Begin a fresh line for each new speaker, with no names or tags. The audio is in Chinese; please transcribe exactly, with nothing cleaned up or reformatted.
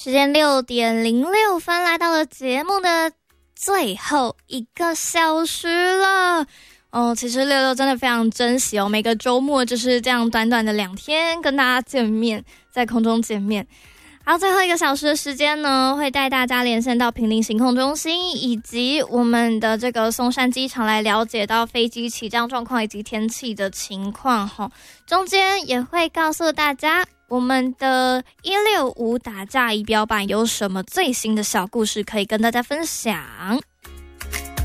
时间六点零六分，来到了节目的最后一个小时了。哦，其实六六真的非常珍惜哦，每个周末就是这样短短的两天跟大家见面，在空中见面。好，最后一个小时的时间呢，会带大家连线到坪林行控中心以及我们的这个松山机场，来了解到飞机起降状况以及天气的情况齁。中间也会告诉大家我们的一六五打架仪表板有什么最新的小故事可以跟大家分享。